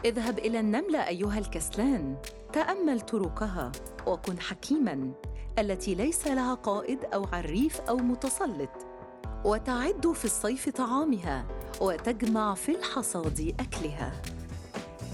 اذهب إلى النملة أيها الكسلان، تأمل طرقها وكن حكيماً، التي ليس لها قائد أو عريف أو متسلط، وتعد في الصيف طعامها وتجمع في الحصاد أكلها.